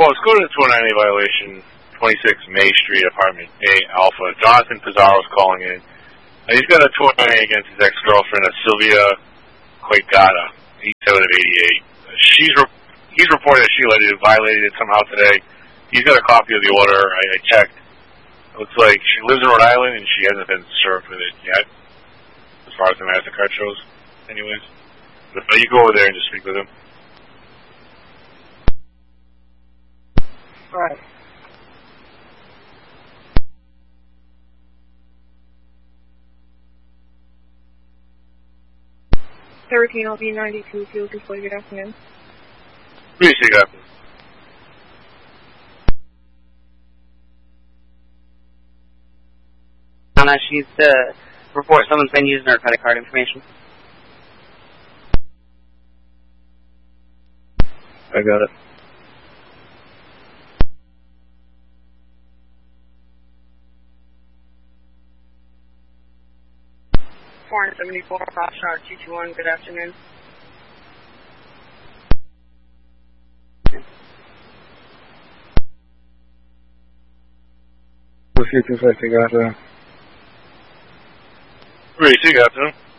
Boss, go to the 298 violation, 26 May Street, apartment A, Alpha. Jonathan Pizarro's calling in. He's got a 298 against his ex-girlfriend, Sylvia Quaigata, 87 of 88. He's reported that she violated it somehow today. He's got a copy of the order. I checked. It looks like she lives in Rhode Island and she hasn't been served with it yet, as far as the MasterCard shows. Anyways, but you go over there and just speak with him. All right. Hurricane LB92 field display. Good afternoon. Please, you got this. She's report someone's been using her credit card information. I got it. $474 Rothschild 221. Good afternoon. Please, you got them.